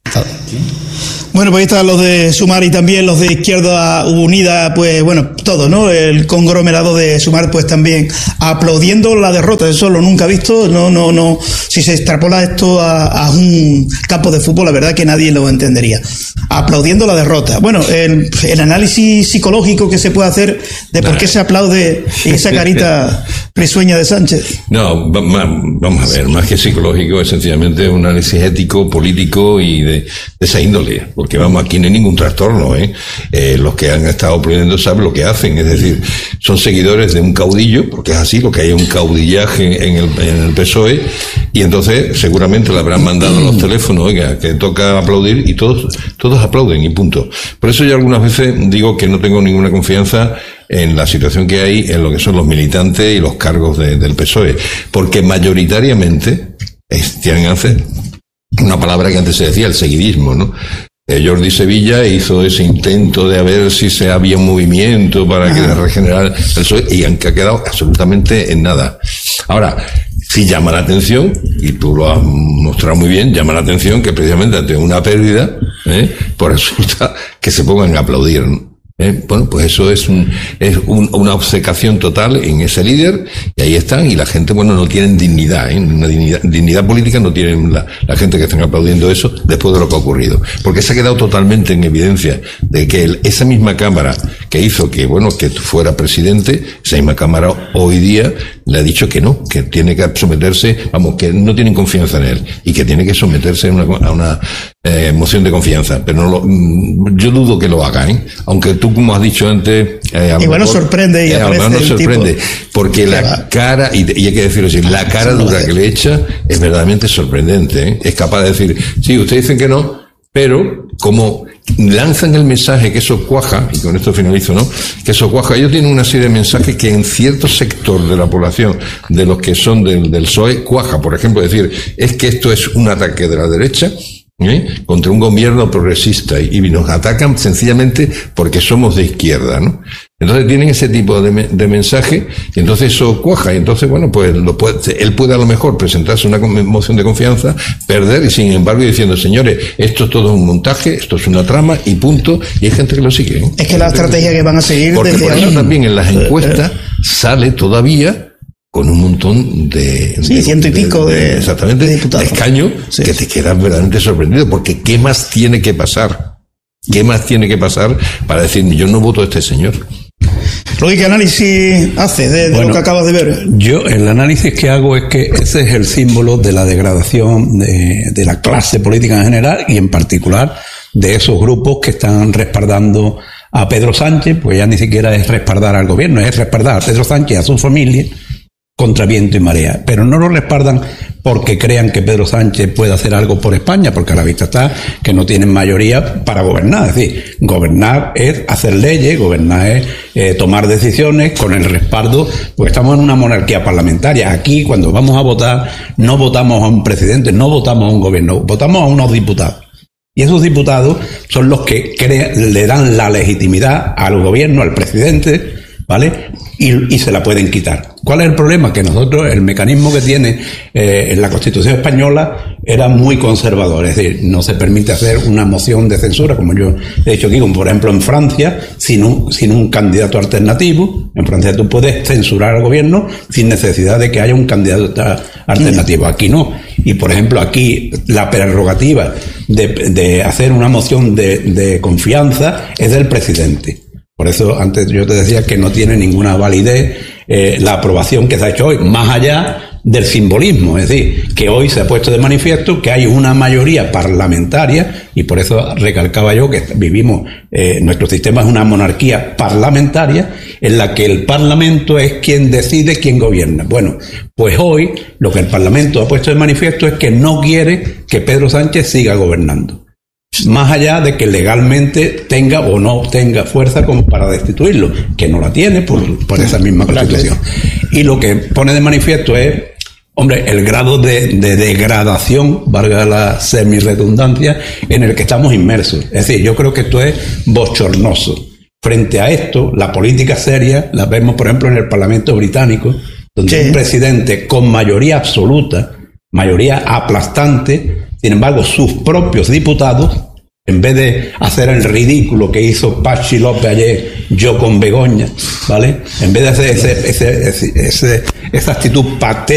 Bueno, pues ahí están los de Sumar y también los de Izquierda Unida, pues bueno, todo, ¿no? El conglomerado de Sumar, pues también aplaudiendo la derrota. Eso lo nunca visto, no. Si se extrapola esto a un campo de fútbol, la verdad que nadie lo entendería. Aplaudiendo la derrota. Bueno, el análisis psicológico que se puede hacer de por qué se aplaude esa carita risueña de Sánchez. No, vamos a ver, más que psicológico, es sencillamente un análisis ético, político y de esa índole. Porque vamos, aquí no hay ningún trastorno, los que han estado aplaudiendo saben lo que hacen, es decir, son seguidores de un caudillo, porque es así, lo que hay es un caudillaje en el PSOE, y entonces seguramente le habrán mandado los teléfonos, oiga, que toca aplaudir, y todos aplauden, y punto. Por eso yo algunas veces digo que no tengo ninguna confianza en la situación que hay en lo que son los militantes y los cargos del PSOE, porque mayoritariamente tienen hacer una palabra que antes se decía, el seguidismo, ¿no? Jordi Sevilla hizo ese intento de a ver si se había un movimiento para que regenerar el PSOE, y aunque ha quedado absolutamente en nada. Ahora, sí llama la atención, y tú lo has mostrado muy bien, llama la atención que precisamente ante una pérdida, pues resulta que se pongan a aplaudir, ¿no? Bueno, pues eso es una obcecación total en ese líder, y ahí están, y la gente, bueno, no tienen dignidad, una dignidad política no tienen la gente que están aplaudiendo eso después de lo que ha ocurrido, porque se ha quedado totalmente en evidencia de que esa misma Cámara que hizo que fuera presidente, esa misma Cámara hoy día le ha dicho que no, que tiene que someterse, que no tienen confianza en él, y que tiene que someterse a una moción de confianza, pero yo dudo que lo haga, aunque tú, como has dicho antes, y bueno, sorprende y aparece nos sorprende, porque la cara, y hay que decirlo así, la cara dura que le echa es verdaderamente sorprendente, es capaz de decir, sí, ustedes dicen que no, pero como lanzan el mensaje que eso cuaja, y con esto finalizo, ¿no? Que eso cuaja. Ellos tienen una serie de mensajes que en cierto sector de la población, de los que son del PSOE, cuaja. Por ejemplo, decir, es que esto es un ataque de la derecha, contra un gobierno progresista, y nos atacan sencillamente porque somos de izquierda, ¿no? Entonces tienen ese tipo de mensaje, y entonces eso cuaja, y entonces, bueno, pues él puede a lo mejor presentarse una moción de confianza, perder, y sin embargo diciendo, señores, esto es todo un montaje, esto es una trama, y punto, y hay gente que lo sigue, Es que la estrategia que van a seguir porque desde por ahí. eso también en las encuestas sale todavía con un montón de ciento y pico de exactamente, de escaños, que te quedas verdaderamente sorprendido, porque ¿qué más tiene que pasar? ¿Qué más tiene que pasar para decir, yo no voto a este señor? Roy, ¿qué análisis hace de lo que acabas de ver? Yo, el análisis que hago es que ese es el símbolo de la degradación de la clase política en general, y en particular de esos grupos que están respaldando a Pedro Sánchez, pues ya ni siquiera es respaldar al gobierno, es respaldar a Pedro Sánchez y a su familia contra viento y marea, pero no lo respaldan porque crean que Pedro Sánchez puede hacer algo por España, porque a la vista está que no tienen mayoría para gobernar. Es decir, gobernar es hacer leyes, gobernar es tomar decisiones con el respaldo, porque estamos en una monarquía parlamentaria. Aquí, cuando vamos a votar, no votamos a un presidente, no votamos a un gobierno, votamos a unos diputados. Y esos diputados son los que le dan la legitimidad al gobierno, al presidente, ¿vale? Y se la pueden quitar. ¿Cuál es el problema? Que nosotros, el mecanismo que tiene en la Constitución española era muy conservador, es decir, no se permite hacer una moción de censura, como yo he dicho aquí, como por ejemplo en Francia, sin un candidato alternativo. En Francia tú puedes censurar al gobierno sin necesidad de que haya un candidato alternativo. Aquí no. Y por ejemplo aquí la prerrogativa de hacer una moción de confianza es del presidente. Por eso antes yo te decía que no tiene ninguna validez la aprobación que se ha hecho hoy, más allá del simbolismo. Es decir, que hoy se ha puesto de manifiesto que hay una mayoría parlamentaria, y por eso recalcaba yo que vivimos, nuestro sistema es una monarquía parlamentaria en la que el Parlamento es quien decide quién gobierna. Bueno, pues hoy lo que el Parlamento ha puesto de manifiesto es que no quiere que Pedro Sánchez siga gobernando, más allá de que legalmente tenga o no tenga fuerza como para destituirlo, que no la tiene por esa misma Constitución. Y lo que pone de manifiesto es, hombre, el grado de degradación, valga la semirredundancia, en el que estamos inmersos. Es decir, yo creo que esto es bochornoso. Frente a esto, la política seria la vemos, por ejemplo, en el Parlamento británico, donde un presidente con mayoría absoluta, mayoría aplastante, Sin embargo, sus propios diputados, en vez de hacer el ridículo que hizo Pachi López ayer, yo con Begoña, ¿vale? En vez de hacer esa actitud patética